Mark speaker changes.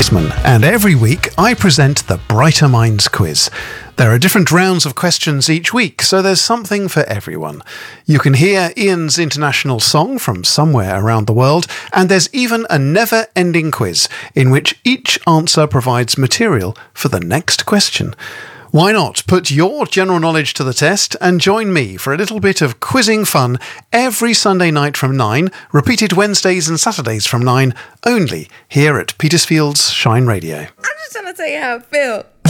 Speaker 1: And every week I present the Brighter Minds quiz. There are different rounds of questions each week, so there's something for everyone. You can hear Ian's international song from somewhere around the world, and there's even a never-ending quiz in which each answer provides material for the next question. Why not put your general knowledge to the test and join me for a little bit of quizzing fun every Sunday night from 9, repeated Wednesdays and Saturdays from 9, only here at Petersfield's Shine Radio.
Speaker 2: I'm just trying to tell you how I feel.